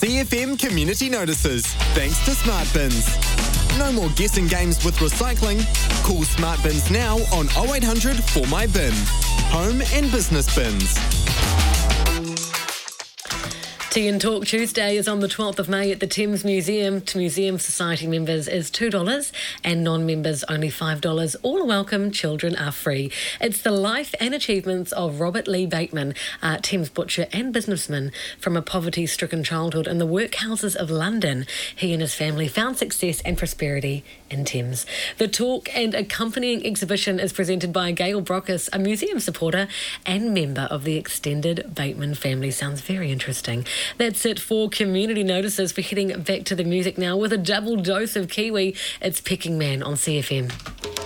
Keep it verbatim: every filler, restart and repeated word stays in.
C F M Community Notices, thanks to Smart Bins. No more guessing games with recycling. Call Smart Bins now on oh eight hundred four my bin. Home and business bins. Tea and Talk Tuesday is on the twelfth of May at the Thames Museum. To Museum Society members is two dollars and non-members only five dollars. All are welcome, children are free. It's the life and achievements of Robert Lee Bateman, uh, Thames butcher and businessman. From a poverty-stricken childhood in the workhouses of London, he and his family found success and prosperity in Thames. The talk and accompanying exhibition is presented by Gail Brockus, a museum supporter and member of the extended Bateman family. Sounds very interesting. That's it for Community Notices. We're heading back to the music now with a double dose of Kiwi. It's Pecking Man on C F M.